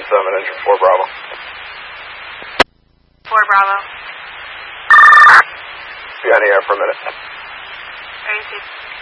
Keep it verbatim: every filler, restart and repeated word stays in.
seven, engine four Bravo. four Bravo. Be on the air for a minute. Are you safe?